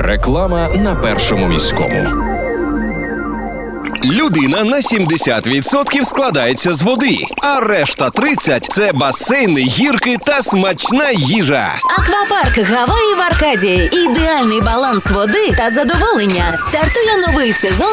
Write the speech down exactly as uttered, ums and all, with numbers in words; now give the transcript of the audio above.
Реклама на Першому міському. Людина на сімдесят відсотків складається з води, а решта тридцять – це басейни, гірки та смачна їжа. Аквапарк Гаваї в Аркадії. Ідеальний баланс води та задоволення. Стартує новий сезон